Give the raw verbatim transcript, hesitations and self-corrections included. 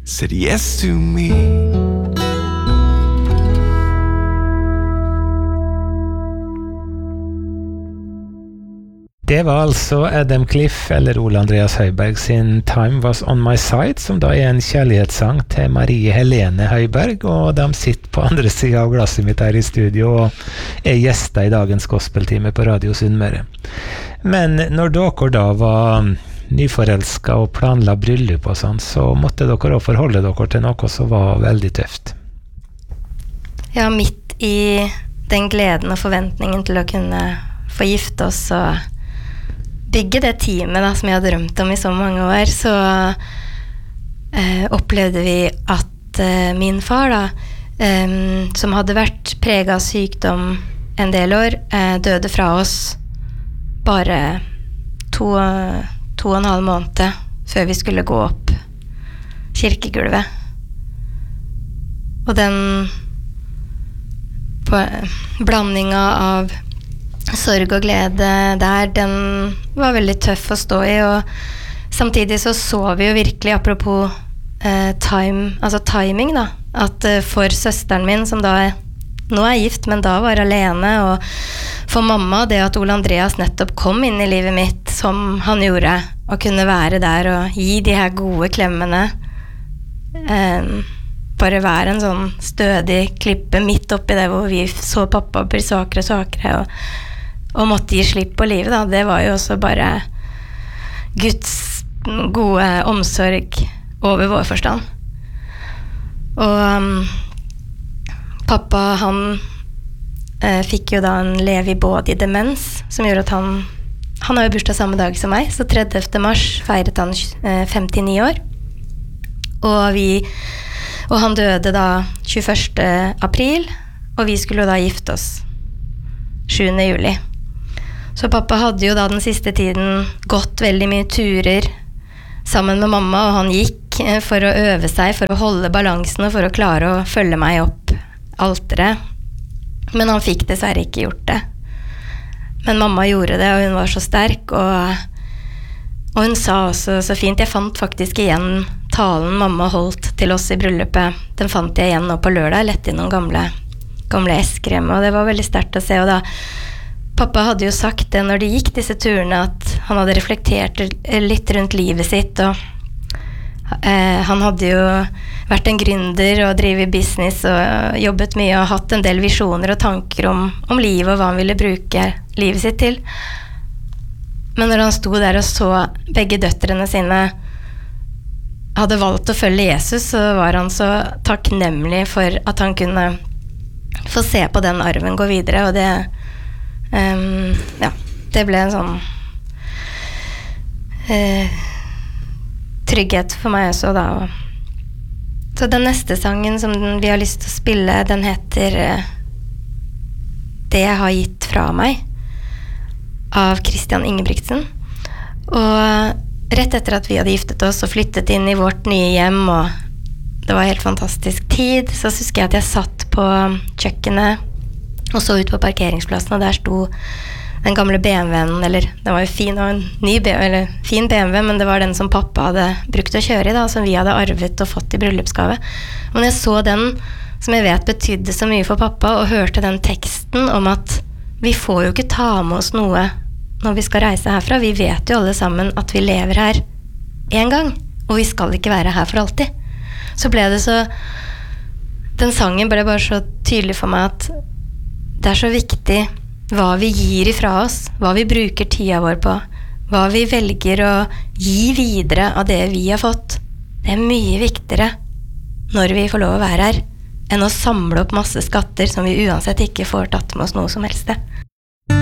said yes to me. Det var altså Adam Cliff eller Ole Andreas Høiberg sin Time Was On My Side, som da er en kjærlighetssang til Marie Helene Høiberg, og de sitter på andre siden av glasset mitt her i studio og er gjester i dagens gospeltime på Radio Sunnmøre. Men når dere da var nyforelsket og planla bryllup og sånn, så måtte dere også forholde dere til noe som var veldig tøft. Ja, midt i den gleden og forventningen til å kunne få gifte oss og bygge det teamet da, som jeg hadde drømt om i så mange år, så eh, opplevde vi at eh, min far da, eh, som hadde vært preget av sykdom en del år, eh, døde fra oss bare to, to og en halv måned før vi skulle gå opp kirkegulvet. Og den på, blandinga av sorg og glede der, den var veldig tøff å stå i, og samtidig så så vi jo virkelig, apropos eh, time, altså timing da, at eh, for søsteren min, som da er, nå er gift, men da var alene, og for mamma, det at Ole Andreas nettopp kom inn i livet mitt, som han gjorde, og kunne være der og gi de her gode klemmene, eh, bare være en sånn stødig klippe midt oppi det, hvor vi så pappa bli svakere og svakere, og og måtte gi slipp på livet da, det var jo også bare Guds gode omsorg over vår forstand. Og um, pappa, han eh, fikk jo da en levi-body demens, som gjør at han, han har jo bursdag samme dag som meg, så tredivte mars feiret han eh, femtini år. Og vi, og han døde da tjueførste april, og vi skulle da gifte oss sjuende juli. Så pappa hadde jo da den siste tiden gått veldig mye turer sammen med mamma, og han gikk for å øve seg, for å holde balansen og for å klare å følge meg opp alteret. Men han fikk dessverre ikke gjort det. Men mamma gjorde det, og hun var så sterk, og, og hun sa også så fint, jeg fant faktisk igjen talen mamma holdt til oss i bryllupet. Den fant jeg igjen nå på lørdag, lett i noen gamle, gamle esker hjemme, og det var veldig sterkt å se, og da pappa hadde jo sagt det når de gikk disse turene, at han hadde reflektert litt rundt livet sitt, og eh, han hadde jo vært en gründer og drivet business og jobbet mye og hatt en del visjoner og tanker om, om livet og hva han ville bruke livet sitt til. Men når han sto der og så begge døtrene sine hadde valgt å følge Jesus, så var han så takknemlig for at han kunne få se på den arven gå videre, og det Um, ja, det ble en sånn uh, trygghet for meg også da. Så den neste sangen som vi har lyst til å spille, den heter uh, Det jeg har gitt fra meg, av Christian Ingebrigtsen. Og rett etter at vi hadde giftet oss og flyttet inn i vårt nye hjem, og det var helt fantastisk tid, så husker jeg at jeg satt på kjøkkenet og så ut på parkeringsplassen, og der sto den gamle B M W-en, eller det var jo fin, og en ny B M W, eller fin B M W, men det var den som pappa hadde brukt å kjøre i da, som vi hadde arvet og fått i bryllupsgave. Og når jeg så den, som jeg vet betydde så mye for pappa, og hørte den teksten om at vi får jo ikke ta med oss noe når vi skal reise herfra, vi vet jo alle sammen at vi lever her en gang, og vi skal ikke være her for alltid. Så ble det så, den sangen ble bare så tydelig for meg at det er så viktig hva vi gir ifra oss, hva vi bruker tida vår på, hva vi velger å gi videre av det vi har fått. Det er mye viktigere når vi får lov å være her, enn å samle opp masse skatter som vi uansett ikke får tatt med oss noe som helst.